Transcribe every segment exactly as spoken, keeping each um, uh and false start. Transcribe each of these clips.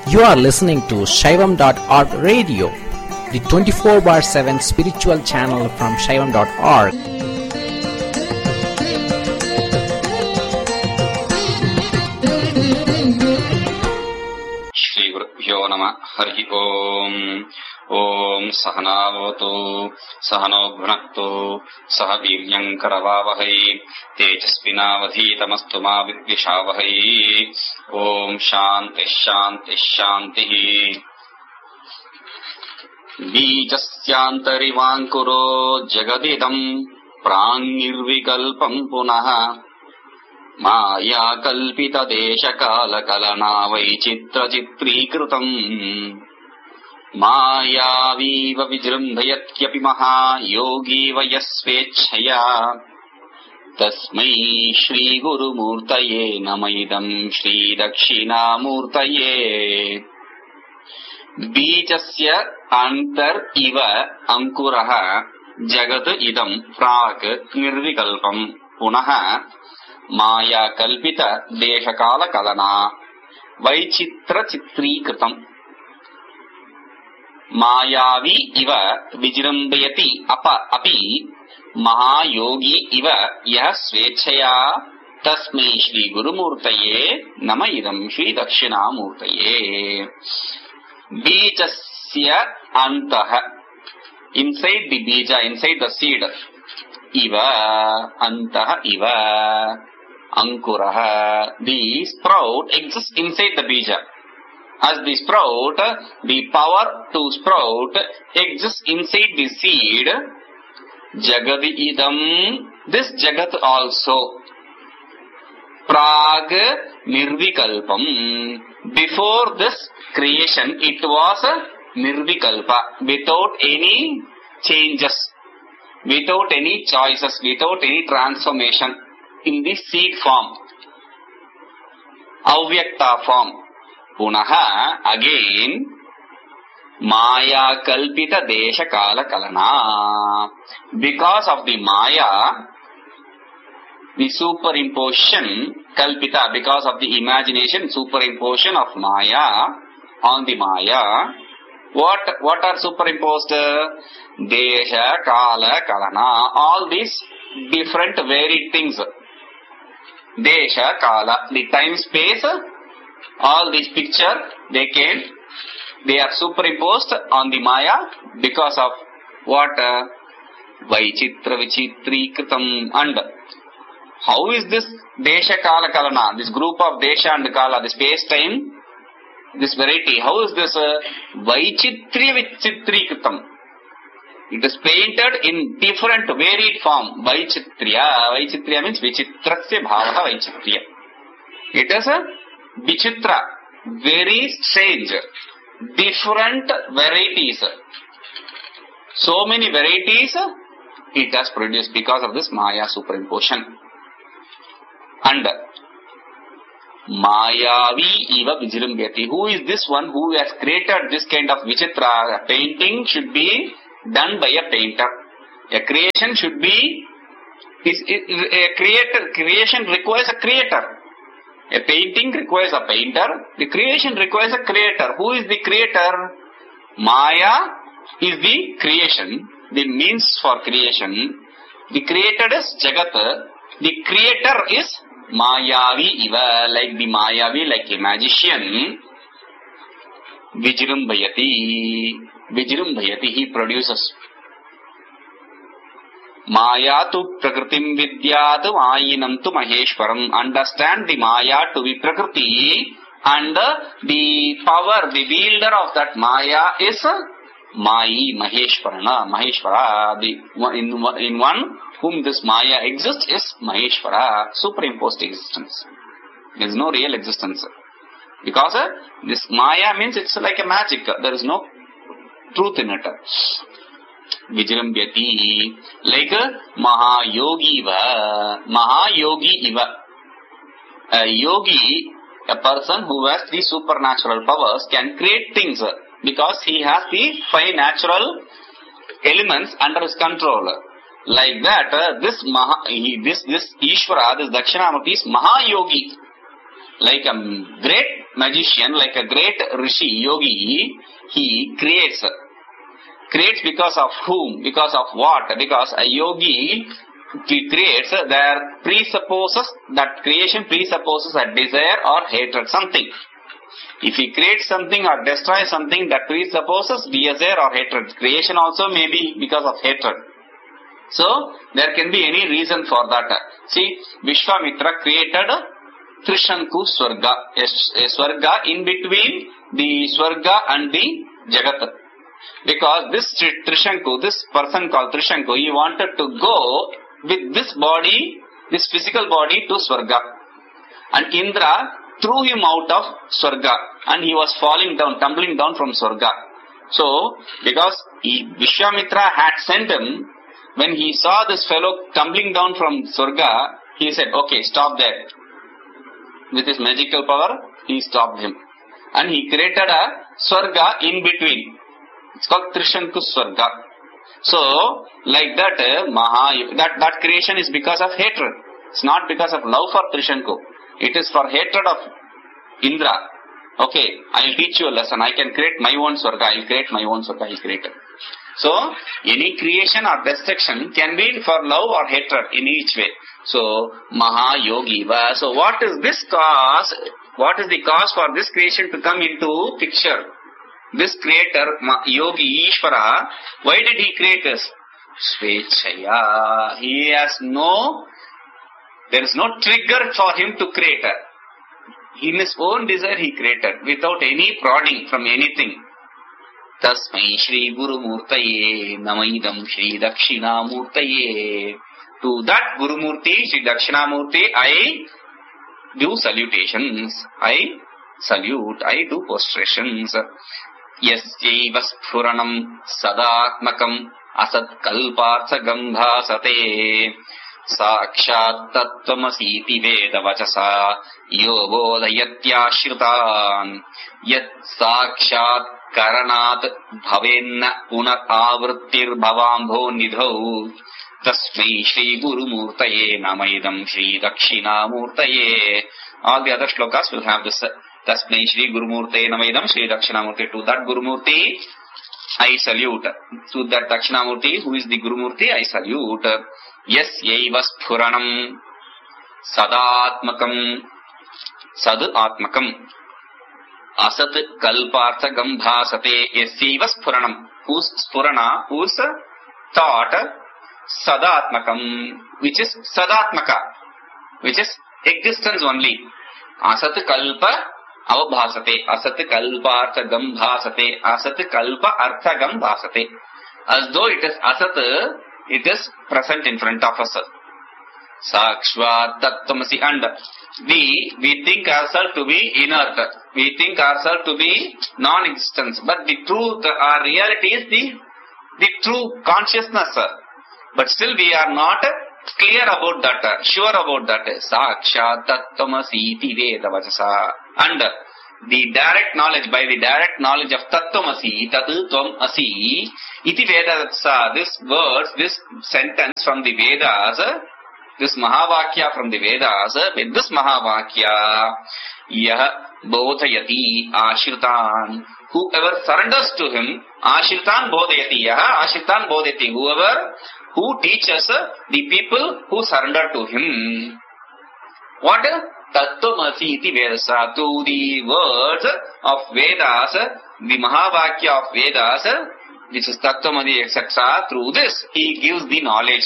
You are listening to Shaivam dot org radio, the twenty-four bar seven spiritual channel from Shaivam dot org. Shri Gurubhyo Namah Hari Om. Om Sahanavotu Sahano Bhunaktu Sahaviryam Karavavahai Tejasvinavadhitamastu ma Vidvishavahai. Om Shanti Shanti Shanti. Bijasyantarivānkuro jagadidam prāṇirvikalpam punaha Maya kalpita desha kala kalana vaichitra chitrikrutam Maya viva vijrambhayatkyapi maha yogi vayasvechaya Tasmai Shri Guru Murtaye Namaidam Shri Dakshina Murtaye. Bijasya antar iva ankuraha jagat idam prak nirvikalpam punaha maya kalpita deshakala kalana vaichitra chitrikrutam mayavi iva vijrambayati apa api mahayogi iva yah svechaya tasmai Shri Guru Murtaye Namaidam Shri Dakshina Murtaye. Bijasya antaha, inside the bija, inside the seed, iva antaha iva ankuraha, the sprout exists inside the bija. As the sprout, the power to sprout exists inside the seed. Jagadi idam, this jagat also. Prag nirvikalpam, before this creation it was nirvikalpa, without any changes, without any choices, without any transformation, in the seed form, avyakta form. Punaha, again, maya kalpita desha kala kalana, because of the maya, the superimposition, kalpita, because of the imagination, superimposition of maya on the maya. What what are superimposed? Desha, kala, kalana, all these different varied things. Desha, kala, the time, space, all these picture, they can, they are superimposed on the maya because of what? Vaichitra vichitri kritam. And how is this desha kala kalana, this group of desha and kala, the space time, this variety, how is this uh, vaichitri vichitri kritam? It is painted in different varied form. Vaichitriya, vaichitriya means vichitrasya bhavaha vaichitriya. It is a vichitra, very strange, different varieties. So many varieties it has produced because of this maya superimposition. And Mayavi iva vijrambhyati. Who is this one who has created this kind of vichitra? A painting should be done by a painter. A creation should be, is, a creator, creation requires a creator. A painting requires a painter. The creation requires a creator. Who is the creator? Maya is the creation, the means for creation. The creator is Jagat. The creator is Mayavi iva, like the Mayavi, like a magician. Vijrambhayati. Vijrambhayati, he produces. Maya tu prakritim vidyat ayinam tu maheshwaram. Understand the Maya to be Prakriti, and the power, the wielder of that Maya is Mayi, Maheshwarana, Maheshwara. The, in, in one whom this Maya exists is Maheshwara, superimposed existence. There is no real existence. Because uh, this Maya means it's like a magic. There is no truth in it. Vijrambhyati, like Mahayogi iva, Mahayogi iva. A yogi, a person who has the supernatural powers, can create things because he has the five natural elements under his control. Like that, uh, this Maha, this this Ishvara, this Dakshinamurti is Mahayogi, like a great magician, like a great rishi, yogi, he creates. Creates because of whom? Because of what? Because a yogi he creates, there presupposes, that creation presupposes a desire or hatred, something. If he creates something or destroys something, that presupposes desire or hatred. Creation also may be because of hatred. So, there can be any reason for that. See, Vishwamitra created Trishanku Swarga, a, a Swarga in between the Swarga and the Jagat. Because this Trishanku, this person called Trishanku, he wanted to go with this body, this physical body to Swarga. And Indra threw him out of Swarga and he was falling down, tumbling down from Swarga. So, because he, Vishwamitra had sent him, when he saw this fellow tumbling down from Swarga, he said, okay, stop there. With his magical power, he stopped him. And he created a Swarga in between. It's called Trishanku Swarga. So, like that, uh, Maha, that, that creation is because of hatred. It's not because of love for Trishanku. It is for hatred of Indra. Okay, I'll teach you a lesson. I can create my own Swarga. I'll create my own Swarga. He created. So, any creation or destruction can be for love or hatred in each way. So, Maha Yogi. So, what is this cause? What is the cause for this creation to come into picture? This creator, Yogi Ishvara, why did he create this? Svechaya. He has no, there is no trigger for him to create. In his own desire he created, without any prodding from anything. Tasmai Shri Guru Murtaye Namaidam Shri Dakshina Murtaye. To that Guru Murti, Shri Dakshina Murti, I do salutations. I salute, I do prostrations. Yasyaiva sphuranam sadatmakam asat kalpartha gambhasate sakshat tattvamasiti veda vachasa yo bodhayatyashritan yat sakshat karanat bhavenna punat avrittir bhavambho nidhau tasmai Shri Guru Murtaye Namaidam Shri Dakshina Murtaye. All the other shlokas will have this. Tasmai Shri Guru Murtaye Namaidam Shri Dakshina Murtaye. To that Guru Murti, I salute. To that Dakshina Murti, who is the Guru Murti, I salute. Yes, yaiva sphuranam sadatmakam sad atmakam asat kalpartha gambhasate. Yes, yaiva sphuranam. Whose spurana, whose thought, sadatmakam, which is sadatmaka, which is existence only. Asat kalpa avabhasate, asat kalpa arthagam bhasate, asat kalpa arthagam bhasate. As though it is asat, it is present in front of us. Sakshvat tattvamasi. And we, we think ourselves to be inert. We think ourselves to be non-existence. But the truth, our reality is the, the true consciousness. But still we are not clear about that, sure about that. Sakshat tattvamasi iti veda vachasa. And the direct knowledge, by the direct knowledge of tattvamasi, tatu tvam asi, iti veda vachasa. This verse, this sentence from the Vedas, this Mahavakya from the Vedas, with this Mahavakya, yah bodhayati ashritan. Whoever surrenders to him, ashritan bodhayati, yah ashritan bodhayati. Whoever who teaches the people who surrender to him. What? Tattvamasi iti vedasa. To the words of Vedas, the Mahavakya of Vedas, which is Tattvamasi, et cetera. Through this, he gives the knowledge.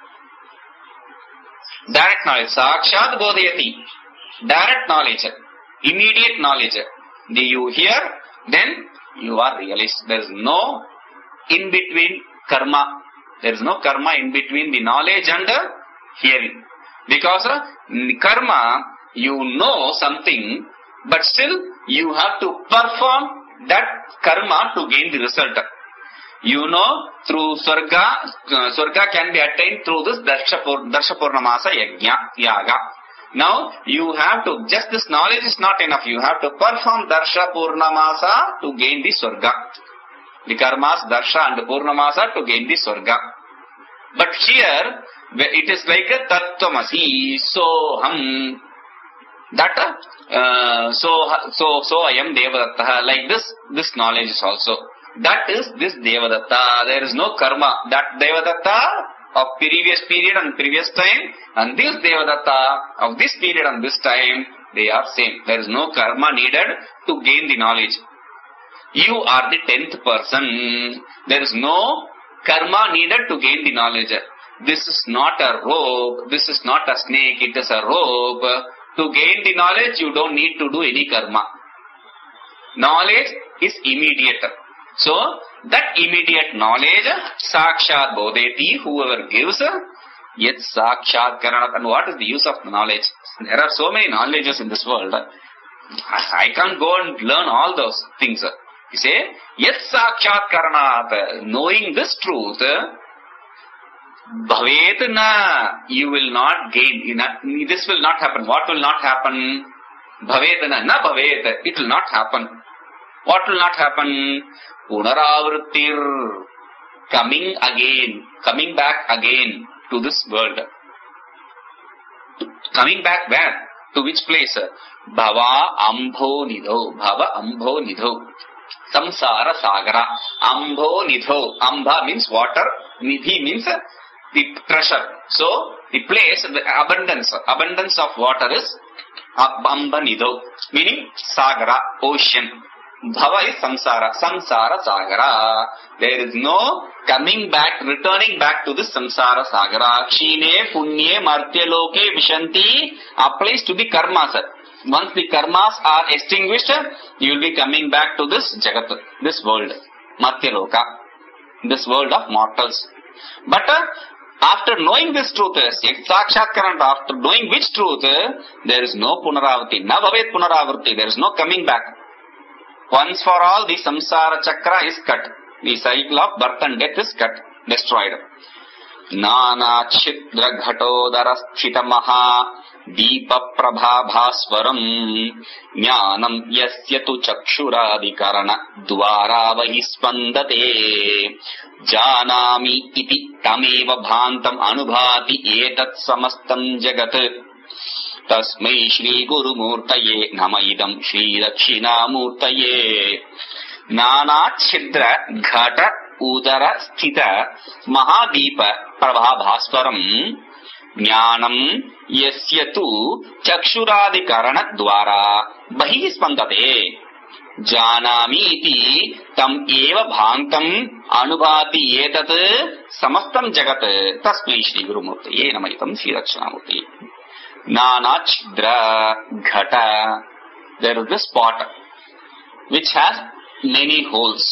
Direct knowledge. Sakshat bodhayati. Direct knowledge. Immediate knowledge. Do you hear? Then you are realized. There is no in between karma. There is no karma in between the knowledge and the hearing. Because uh, karma, you know something, but still you have to perform that karma to gain the result. You know, through Swarga, uh, Swarga can be attained through this Darsha Purnamasa Yajna, Yaga. Now, you have to, just this knowledge is not enough. You have to perform Darsha Purnamasa to gain the Swarga. The karmas, darsha and purnamasa to gain the swarga. But here, it is like a tattvamasi, soham. That uh, so so so I am Devadatta. Like this, this knowledge is also. That is this Devadatta. There is no karma. That Devadatta of previous period and previous time, and this Devadatta of this period and this time, they are same. There is no karma needed to gain the knowledge. You are the tenth person. There is no karma needed to gain the knowledge. This is not a rope. This is not a snake. It is a rope. To gain the knowledge, you don't need to do any karma. Knowledge is immediate. So, that immediate knowledge, Sakshat Bodheti, whoever gives, yet Sakshat Karanat. And what is the use of the knowledge? There are so many knowledges in this world. I can't go and learn all those things. You say, yet Sakshat Karanat, knowing this truth, Bhavet na, you will not gain. This will not happen. What will not happen? Bhavet na, na bhavet. It will not happen. What will not happen? Punaravrittir, coming again, coming back again to this world. Coming back where? To which place? Bhava Ambho Nidho. Bhava Ambho Nidho. Samsara Sagara. Ambho Nidho. Ambha means water. Nidhi means the treasure. So, the place, the abundance, abundance of water is Amba Nidho, meaning Sagara, ocean. Bhava is samsara, samsara sagara. There is no coming back, returning back to this samsara sagara. Kshine, punye, martya loke, vishanti applies to the karmas. Once the karmas are extinguished, you will be coming back to this jagat, this world, martya loka, this world of mortals. But uh, after knowing this truth, sakshatkaranta, after knowing which truth, there is no punaravati, na bhavet punaravati, there is no coming back. Once for all, the samsara chakra is cut. The cycle of birth and death is cut, destroyed. Nana chidra ghatodara sthita maha deepa prabha bhaswaram jnanam yasya tu chakshuradikarana dvara vahi spandate janami iti tameva bhantam anubhati etat samastam jagat. Tasmai Shri Guru Murtaye Namaidam Shri Dakshina Murtaye. Nana Chidra Ghata Udara Sthita Mahadeepa Prabha Bhaswaram Jnanam Yasyatu Chakshuradikarana Dwara Bahi Spandate Janami iti tam eva bhantam anubhati etat samastam jagat. Tasmai Shri Guru Murtaye Namaidam Shri Dakshina Murtaye. Nana Chidra Ghata. There is this pot which has many holes.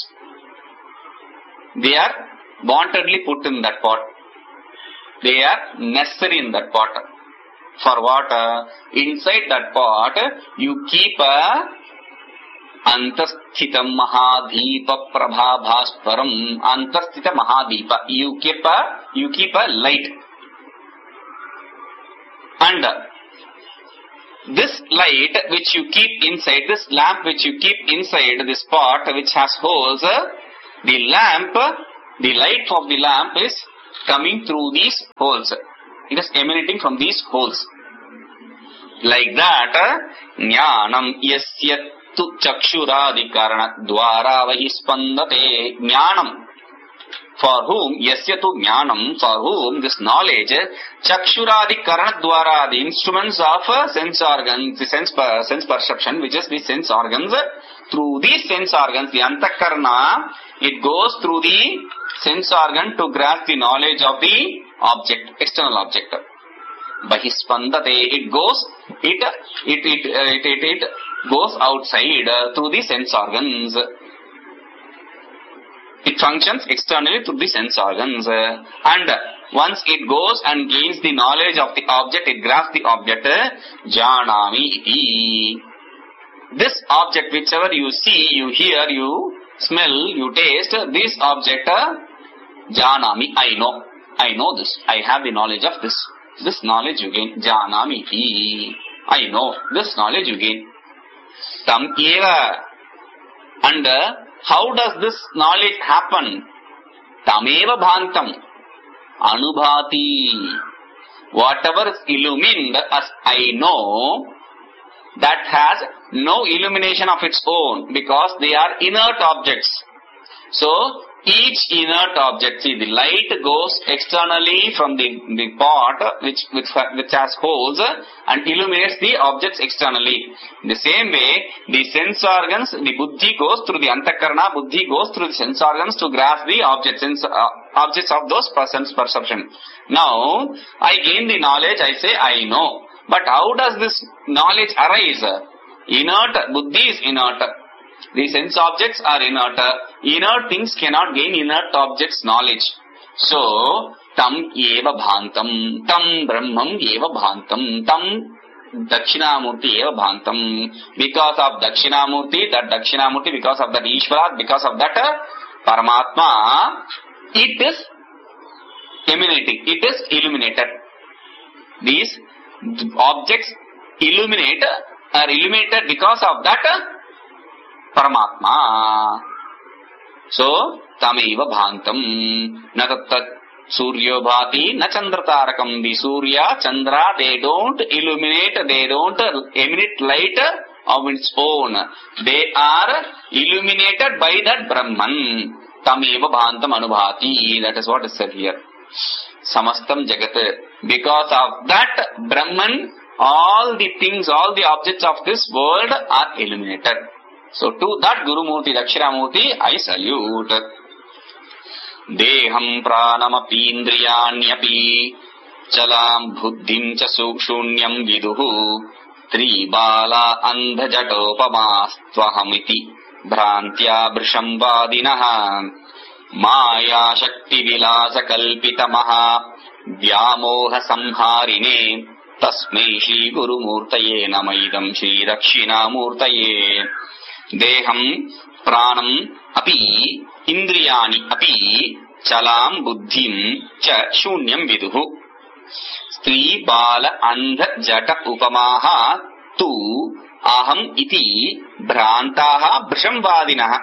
They are wantedly put in that pot. They are necessary in that pot. For what? Uh, inside that pot, you keep a Antasthita Mahadeepa Prabha Bhaswaram. Antasthita Mahadeepa. You keep a, you keep a light. And this light which you keep inside, this lamp which you keep inside this pot which has holes, the lamp, the light of the lamp is coming through these holes. It is emanating from these holes. Like that, jnanam yasya tu chakshuradikarana dvara vahi spandate. Jnanam. For whom, yasya tu jnanam, for whom this knowledge, chakshuradi karana dwara, the instruments of sense organs, the sense, sense perception, which is the sense organs, through these sense organs, the antakarna, it goes through the sense organ to grasp the knowledge of the object, external object. Bahispandate, it goes, it, it, it, it, it, it goes outside uh, through the sense organs. It functions externally through the sense organs. Uh, and once it goes and gains the knowledge of the object, it grasps the object, janami iti. This object, whichever you see, you hear, you smell, you taste, this object, janami, I know. I know this. I have the knowledge of this. This knowledge you gain. Janami iti. I know. This knowledge you gain. Tam eva. And uh, how does this knowledge happen? Tameva bhantam. Anubhati. Whatever is illumined as I know, that has no illumination of its own because they are inert objects. So, each inert object, see, the light goes externally from the, the pot which, which, which has holes and illuminates the objects externally. In the same way, the sense organs, the buddhi goes through the antakarana, buddhi goes through the sense organs to grasp the objects, sense, uh, objects of those persons' perception. Now, I gain the knowledge, I say I know. But how does this knowledge arise? Inert, buddhi is inert. The sense objects are inert. Inert things cannot gain inert objects knowledge. So, tam eva bhantam, tam brahmam eva bhantam, tam dakshinamurti eva bhantam. Because of dakshinamurti, that dakshinamurti, because of that Ishvara, because of that Paramatma, it is emanating, it is illuminated. These objects illuminate, are illuminated because of that Paramatma. So, tameva bhantam, na tat suryo bhati, na chandra tarakam. The Surya, Chandra, they don't illuminate, they don't emanate light of its own. They are illuminated by that Brahman. Tameva bhantam anubhati. That is what is said here. Samastam jagat. Because of that Brahman, all the things, all the objects of this world are illuminated. So to that Guru Murti, Dakshinamurti, I salute. Deham pranamapi indriyanyapi chalam buddhim cha sukshunyam viduhu tribala andhajatopamastvahamiti bhrantya brishambadinaha maya shakti vilasa kalpitamaha vyamoha samharine tasmai Shri Guru Murtaye namaidam Shri Dakshinamurtaye. Deham pranam api indriyani api chalam buddhim cha shunyam viduhu stri bala andha jata upamaha tu aham iti bhrantaha brishambadinaha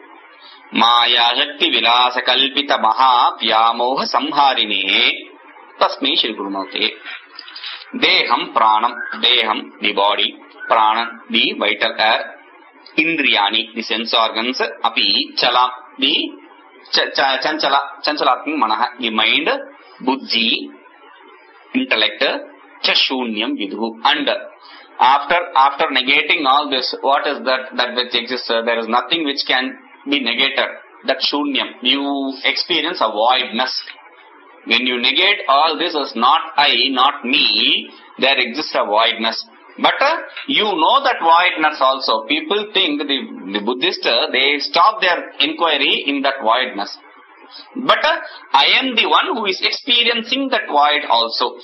maya shakti vilasa kalpita maha vyamoha samharine tasmai Shri Guru Murtaye. Deham pranam, deham the body, prana the vital air, indriyani the sense organs, api chala the ch- ch- chanchala chanchalatmi manaha the mind, buddhi intellect, chashunyam vidhu. And after after negating all this, what is that that which exists? Uh, there is nothing which can be negated. That shunyam, you experience a voidness. When you negate all this as not I, not me, there exists a voidness. But uh, you know that voidness also. People think the, the Buddhists, uh, they stop their inquiry in that voidness. But uh, I am the one who is experiencing that void also.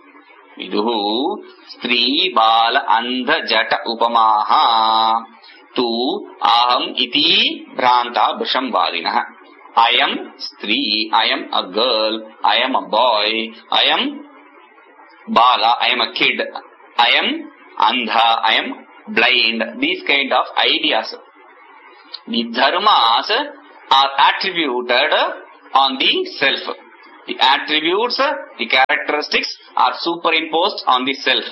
Viduhu stri bala andha jata upamaha tu aham iti bhranta brishambadinaha. I am Stri, I am a girl, I am a boy, I am Bala, I am a kid, I am Andha, I am blind. These kind of ideas. The dharmas are attributed on the self. The attributes, the characteristics are superimposed on the self.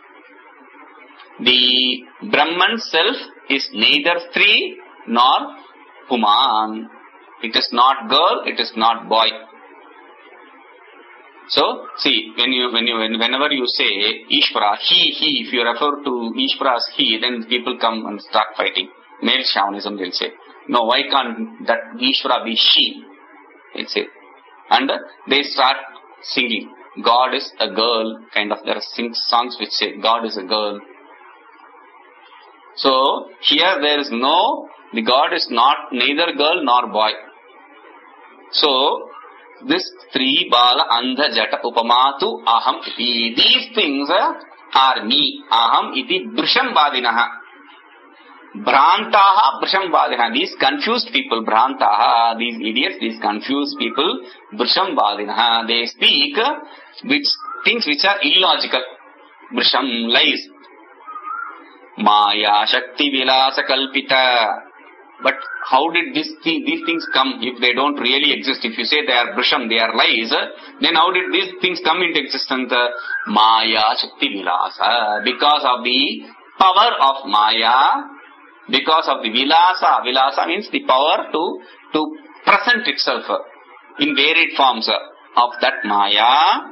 The Brahman self is neither Stri nor Puman. It is not girl, it is not boy. So, see, when you, when you, whenever you say Ishvara, he, he, if you refer to Ishvara as he, then people come and start fighting. Male Shamanism, they'll say. No, why can't that Ishvara be she? They'll say. And they start singing. God is a girl, kind of, there are sing songs which say God is a girl. So, here there is no, the God is not neither girl nor boy. So, this three bala andha jata upamatu aham iti. These things are me. Aham iti brishambadinaha. Bhrantaha brishambadinaha. These confused people, bhrantaha, these idiots, these confused people, brishambadinaha. They speak which things which are illogical. Brisham, lies. Maya shakti vilasa kalpita. But how did this thing, these things come if they don't really exist? If you say they are brisham, they are lies, then how did these things come into existence? Maya Shakti Vilasa. Because of the power of Maya, because of the Vilasa, Vilasa means the power to, to present itself in varied forms of that Maya,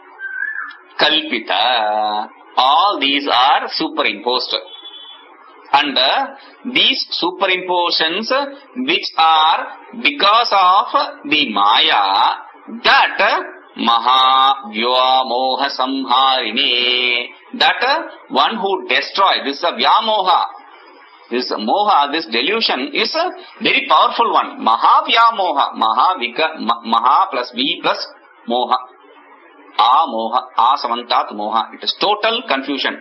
Kalpita, all these are superimposed. And uh, these superimpositions which are because of the Maya, that Maha Vyamoha Samharine, that one who destroys, this is a Vyamoha, this Moha, this delusion is a very powerful one. Maha Vyamoha, Maha Vika, Maha plus V plus Moha, A Moha, A Samantat Moha, it is total confusion.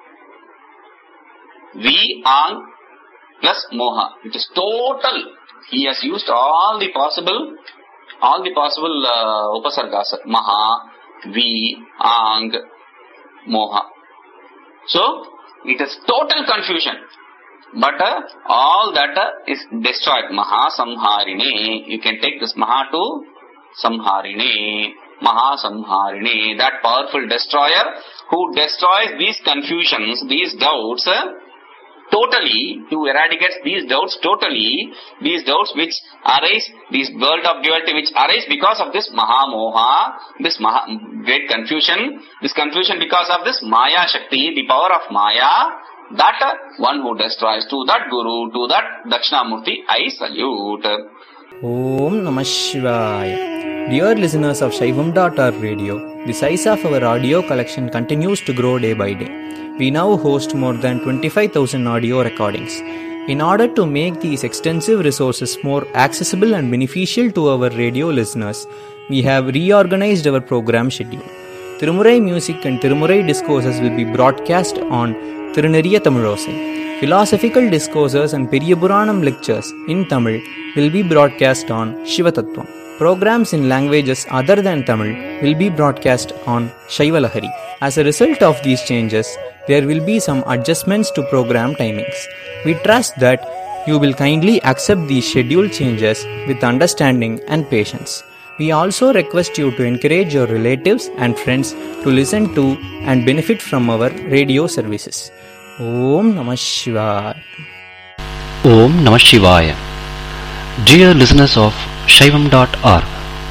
V Ang plus Moha, it is total. He has used all the possible all the possible uh, upasargas, Maha, V, Ang, Moha. So, it is total confusion. But uh, all that uh, is destroyed. Maha Samharine. You can take this Maha to Samharine. Maha Samharine. That powerful destroyer who destroys these confusions, these doubts, uh, totally, who eradicates these doubts totally, these doubts which arise, this world of duality which arise because of this Maha Moha, this Maha, great confusion, this confusion because of this Maya Shakti, the power of Maya, that one who destroys, to that Guru, to that Dakshinamurti, I salute. Om Namah Shivaya. Dear listeners of Shaivam dot org radio, the size of our audio collection continues to grow day by day. We now host more than twenty-five thousand audio recordings. In order to make these extensive resources more accessible and beneficial to our radio listeners, we have reorganized our program schedule. Tirumurai music and Tirumurai discourses will be broadcast on Tiruneriya Tamilosai. Philosophical discourses and Periyapuranam lectures in Tamil will be broadcast on Shivatattvam. Programs in languages other than Tamil will be broadcast on Shaivalahari. As a result of these changes, there will be some adjustments to program timings. We trust that you will kindly accept these schedule changes with understanding and patience. We also request you to encourage your relatives and friends to listen to and benefit from our radio services. Om Namah Shivaya. Om Namah Shivaya. Dear listeners of Shaivam dot org,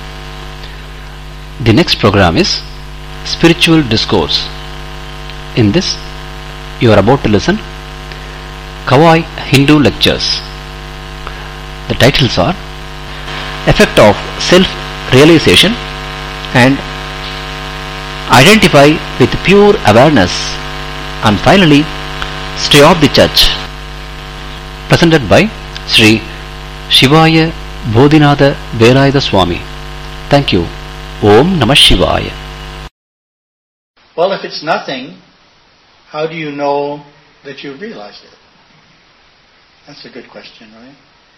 the next program is Spiritual Discourse. In this, you are about to listen Kawai Hindu Lectures. The titles are Effect of Self-Realization and Identify with Pure Awareness, and finally Stay off the Church. Presented by Sri Shivaya Bodhinatha Verayatha Swami. Thank you. Om Namah Shivaya. Well, if it's nothing, how do you know that you've realized it? That's a good question, right?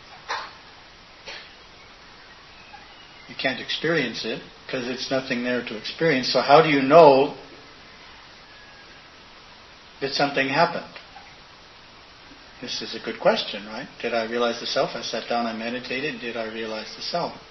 You can't experience it because it's nothing there to experience. So how do you know that something happened? This is a good question, right? Did I realize the self? I sat down, I meditated. Did I realize the self?